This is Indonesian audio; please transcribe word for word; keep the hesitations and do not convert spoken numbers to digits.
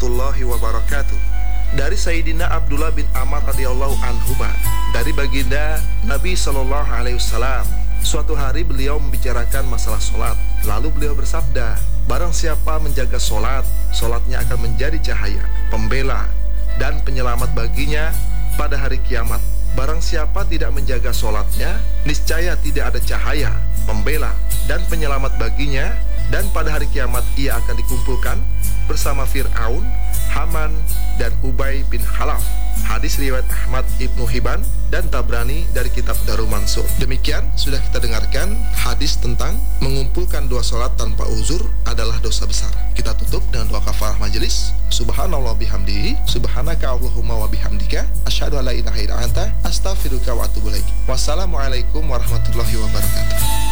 warahmatullahi wabarakatuh. Dari Sayyidina Abdullah bin Amr radhiyallahu anhuma, dari baginda Nabi Shallallahu alaihi wasallam, suatu hari beliau membicarakan masalah solat. Lalu beliau bersabda, barang siapa menjaga solat, solatnya akan menjadi cahaya, pembela, dan penyelamat baginya pada hari kiamat. Barang siapa tidak menjaga solatnya, niscaya tidak ada cahaya, pembela, dan penyelamat baginya, dan pada hari kiamat ia akan dikumpulkan bersama Fir'aun, Haman, dan Ubay bin Khalaf. Hadis riwayat Ahmad Ibnu Hibban dan Tabrani dari kitab Darul Mansur. Demikian sudah kita dengarkan hadis tentang mengumpulkan dua sholat tanpa uzur adalah dosa besar. Kita tutup dengan doa kafarah majelis. Subhanallah bihamdihi, subhanaka Allahumma wa bihamdika, asyhadu an la ilaha illa anta, astaghfiruka wa atubu ilaik. Wassalamualaikum warahmatullahi wabarakatuh.